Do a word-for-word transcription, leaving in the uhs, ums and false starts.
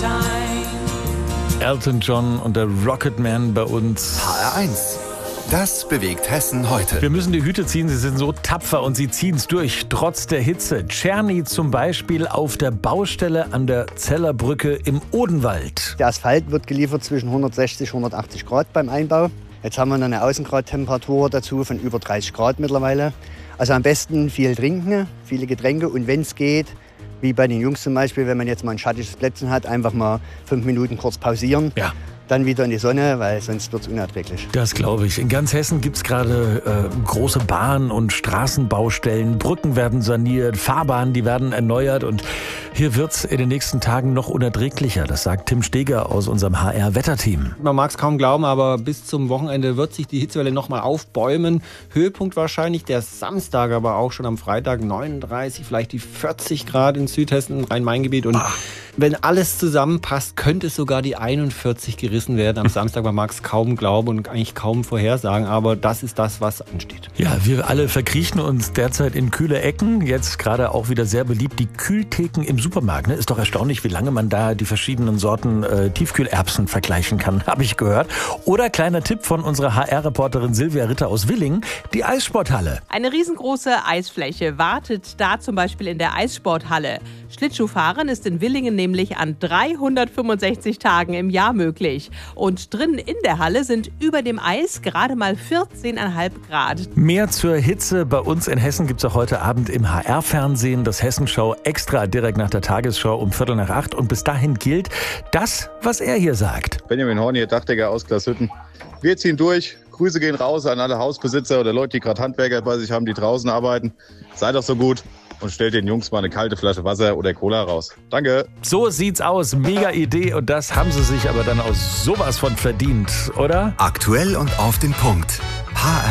Elton John und der Rocketman bei uns. H R eins. Das bewegt Hessen heute. Wir müssen die Hüte ziehen, sie sind so tapfer und sie ziehen es durch, trotz der Hitze. Czerny zum Beispiel auf der Baustelle an der Zellerbrücke im Odenwald. Der Asphalt wird geliefert zwischen hundertsechzig und hundertachtzig Grad beim Einbau. Jetzt haben wir noch eine Außengradtemperatur dazu von über dreißig Grad mittlerweile. Also am besten viel trinken, viele Getränke und wenn es geht, wie bei den Jungs zum Beispiel, wenn man jetzt mal ein schattiges Plätzchen hat, einfach mal fünf Minuten kurz pausieren. Ja. Dann wieder in die Sonne, weil sonst wird es unerträglich. Das glaube ich. In ganz Hessen gibt es gerade äh, große Bahn- und Straßenbaustellen. Brücken werden saniert, Fahrbahnen, die werden erneuert. Und hier wird es in den nächsten Tagen noch unerträglicher. Das sagt Tim Steger aus unserem H R-Wetterteam. Man mag es kaum glauben, aber bis zum Wochenende wird sich die Hitzewelle noch mal aufbäumen. Höhepunkt wahrscheinlich der Samstag, aber auch schon am Freitag neununddreißig, vielleicht die vierzig Grad in Südhessen, Rhein-Main-Gebiet. Und Ach. wenn alles zusammenpasst, könnte es sogar die einundvierzig gerissen werden am Samstag. Man mag es kaum glauben und eigentlich kaum vorhersagen, aber das ist das, was ansteht. Ja, wir alle verkriechen uns derzeit in kühle Ecken. Jetzt gerade auch wieder sehr beliebt die Kühltheken im Supermarkt. Ne? Ist doch erstaunlich, wie lange man da die verschiedenen Sorten äh, Tiefkühlerbsen vergleichen kann, habe ich gehört. Oder kleiner Tipp von unserer H R-Reporterin Silvia Ritter aus Willingen, die Eissporthalle. Eine riesengroße Eisfläche wartet da zum Beispiel in der Eissporthalle. Schlittschuhfahren ist in Willingen nämlich an dreihundertfünfundsechzig Tagen im Jahr möglich. Und drinnen in der Halle sind über dem Eis gerade mal vierzehn Komma fünf Grad. Mehr zur Hitze bei uns in Hessen gibt es auch heute Abend im H R-Fernsehen. Das Hessenschau extra direkt nach der Tagesschau um Viertel nach acht. Und bis dahin gilt das, was er hier sagt. Benjamin Horn hier, Dachdecker aus Glashütten. Wir ziehen durch. Grüße gehen raus an alle Hausbesitzer oder Leute, die gerade Handwerker bei sich haben, die draußen arbeiten. Seid doch so gut und stellt den Jungs mal eine kalte Flasche Wasser oder Cola raus. Danke. So sieht's aus. Mega Idee. Und das haben sie sich aber dann aus sowas von verdient, oder? Aktuell und auf den Punkt. H R